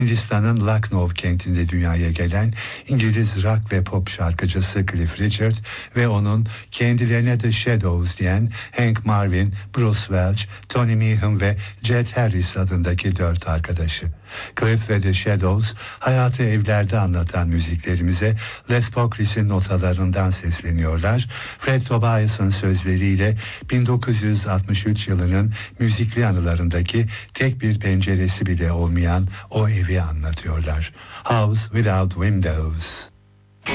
Hindistan'ın Lucknow kentinde dünyaya gelen İngiliz rock ve pop şarkıcısı Cliff Richard ve onun kendilerine The Shadows diyen Hank Marvin, Bruce Welch, Tony Meehan ve Jet Harris adındaki 4 arkadaşı. Cliff ve The Shadows hayatı evlerde anlatan müziklerimize Les Paul's'in notalarından sesleniyorlar. Fred Tobias'ın sözleriyle 1963 yılının müzikli anılarındaki tek bir penceresi bile olmayan o evi anlatıyorlar. House Without Windows.